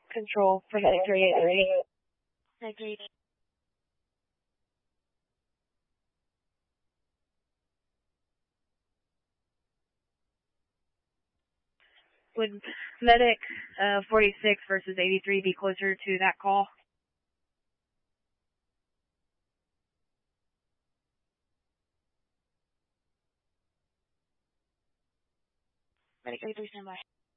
Control for Medic 383. Agreed. Would Medic 46 versus 83 be closer to that call? Medic 83, stand by.